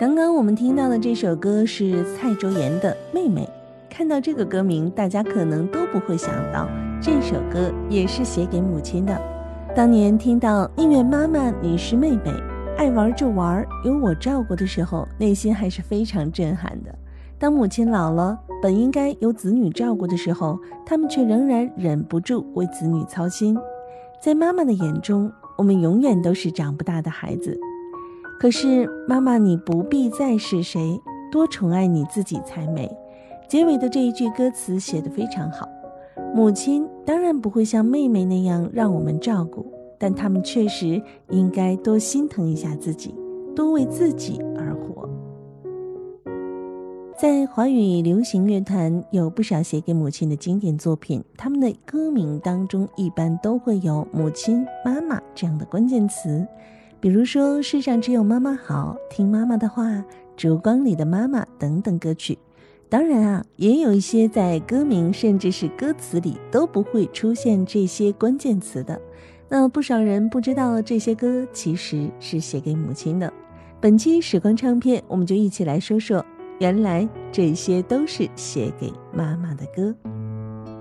刚刚我们听到的这首歌是蔡卓妍的《妹妹》。看到这个歌名，大家可能都不会想到这首歌也是写给母亲的。当年听到宁愿妈妈你是妹妹，爱玩就玩，有我照顾的时候，内心还是非常震撼的。当母亲老了，本应该由子女照顾的时候，他们却仍然忍不住为子女操心。在妈妈的眼中，我们永远都是长不大的孩子。可是妈妈你不必再是谁，多宠爱你自己才美。结尾的这一句歌词写得非常好。母亲当然不会像妹妹那样让我们照顾，但他们确实应该多心疼一下自己，多为自己而活。在华语流行乐坛有不少写给母亲的经典作品，他们的歌名当中一般都会有母亲、妈妈这样的关键词，比如说世上只有妈妈好，听妈妈的话，烛光里的妈妈等等歌曲。当然啊，也有一些在歌名甚至是歌词里都不会出现这些关键词的。那不少人不知道这些歌其实是写给母亲的。本期时光唱片，我们就一起来说说，原来这些都是写给妈妈的歌。